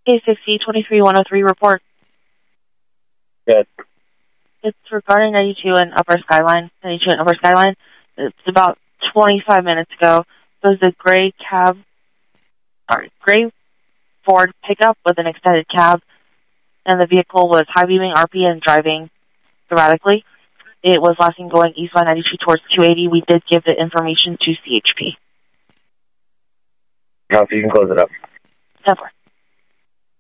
K60-23103 report. Good. It's regarding 92 and Upper Skyline. 92 and Upper Skyline. It's about 25 minutes ago. There's a gray Ford pickup with an extended cab, and the vehicle was high-beaming RP and driving erratically. It was last seen going eastbound 92 towards 280. We did give the information to CHP. Now, if you can close it up. 10-4.